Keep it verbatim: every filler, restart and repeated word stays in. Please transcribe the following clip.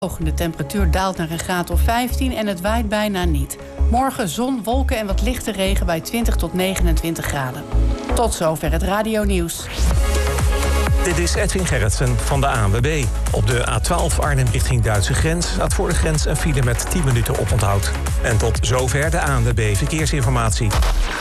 De temperatuur daalt naar een graad of vijftien en het waait bijna niet. Morgen zon, wolken en wat lichte regen bij twintig tot negenentwintig graden. Tot zover het radionieuws. Dit is Edwin Gerritsen van de A N W B. Op de A twaalf Arnhem richting Duitse grens staat voor de grens een file met tien minuten oponthoud. En tot zover de A N W B Verkeersinformatie.